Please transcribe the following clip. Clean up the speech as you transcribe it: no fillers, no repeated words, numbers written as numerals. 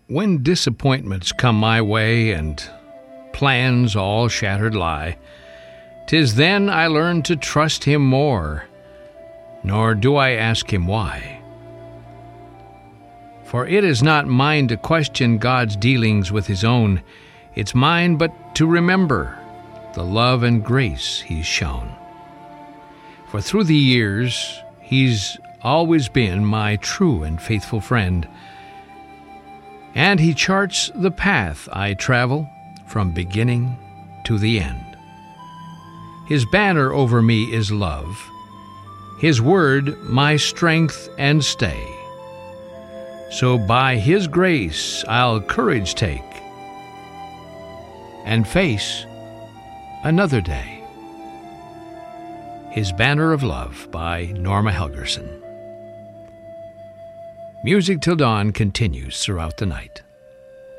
When disappointments come my way and plans all shattered lie, 'tis then I learn to trust him more, nor do I ask him why. For it is not mine to question God's dealings with his own, it's mine but to remember the love and grace he's shown. For through the years, he's always been my true and faithful friend, and he charts the path I travel from beginning to the end. His banner over me is love, his word my strength and stay. So by his grace I'll courage take and face another day. His Banner of Love by Norma Helgerson. Music Till Dawn continues throughout the night.